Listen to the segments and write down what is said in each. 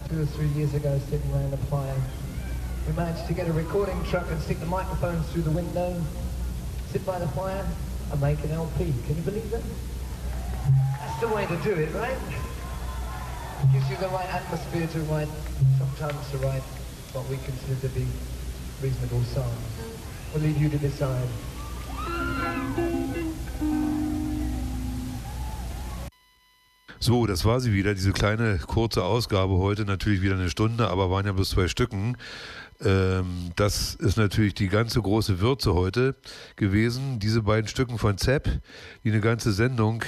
2 or 3 years ago, sitting around a fire. We managed to get a recording truck and stick the microphones through the window, sit by the fire, and make an LP. Can you believe that? That's the way to do it, right? Gives you the right atmosphere to write, sometimes to write what we consider to be reasonable songs. We'll leave you to decide. So, das war sie wieder, diese kleine kurze Ausgabe heute, natürlich wieder eine Stunde, aber waren ja bloß 2 Stücken. Das ist natürlich die ganze große Würze heute gewesen, diese beiden Stücken von Zepp, die eine ganze Sendung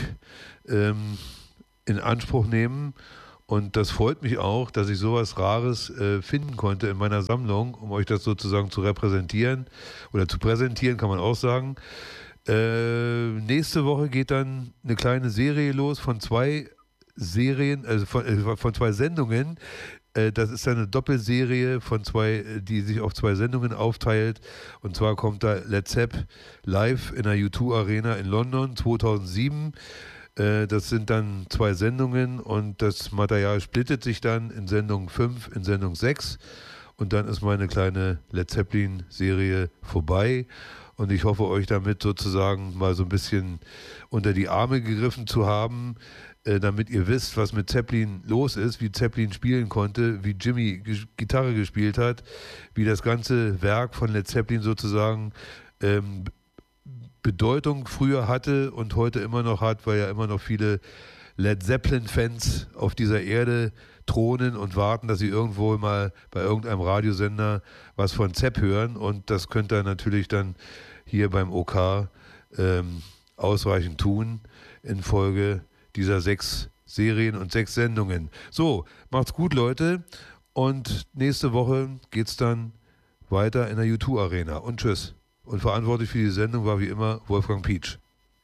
in Anspruch nehmen. Und das freut mich auch, dass ich sowas Rares finden konnte in meiner Sammlung, um euch das sozusagen zu repräsentieren oder zu präsentieren, kann man auch sagen. Nächste Woche geht dann eine kleine Serie los von 2 Serien, also von 2 Sendungen. Das ist eine Doppelserie von 2, die sich auf 2 Sendungen aufteilt. Und zwar kommt da Led Zepp live in der U2 Arena in London 2007. Das sind dann 2 Sendungen und das Material splittet sich dann in Sendung 5, in Sendung 6. Und dann ist meine kleine Led Zeppelin-Serie vorbei. Und ich hoffe, euch damit sozusagen mal so ein bisschen unter die Arme gegriffen zu haben, damit ihr wisst, was mit Zeppelin los ist, wie Zeppelin spielen konnte, wie Jimmy Gitarre gespielt hat, wie das ganze Werk von Led Zeppelin sozusagen Bedeutung früher hatte und heute immer noch hat, weil ja immer noch viele Led Zeppelin-Fans auf dieser Erde thronen und warten, dass sie irgendwo mal bei irgendeinem Radiosender was von Zepp hören, und das könnt ihr natürlich dann hier beim OK ausreichend tun in Folge dieser 6 Serien und 6 Sendungen. So, macht's gut, Leute, und nächste Woche geht's dann weiter in der U2 Arena, und tschüss. Und verantwortlich für die Sendung war wie immer Wolfgang Pietsch.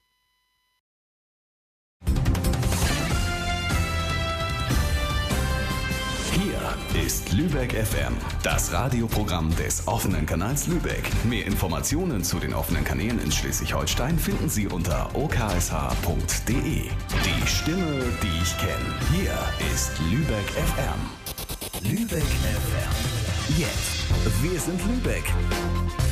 Hier ist Lübeck FM, das Radioprogramm des offenen Kanals Lübeck. Mehr Informationen zu den offenen Kanälen in Schleswig-Holstein finden Sie unter oksh.de. Die Stimme, die ich kenne. Hier ist Lübeck FM. Lübeck FM. Jetzt. Wir sind Lübeck.